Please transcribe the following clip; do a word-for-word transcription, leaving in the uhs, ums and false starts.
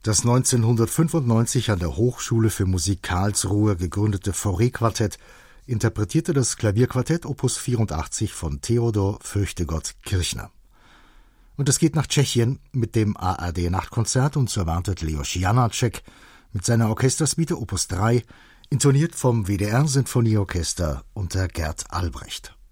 Das neunzehnhundertfünfundneunzig an der Hochschule für Musik Karlsruhe gegründete Fauré-Quartett interpretierte das Klavierquartett Opus vierundachtzig von Theodor Fürchtegott Kirchner. Und es geht nach Tschechien mit dem A R D-Nachtkonzert und so erwartet Leos Janáček mit seiner Orchestersuite Opus drei, intoniert vom W D R-Sinfonieorchester unter Gert Albrecht.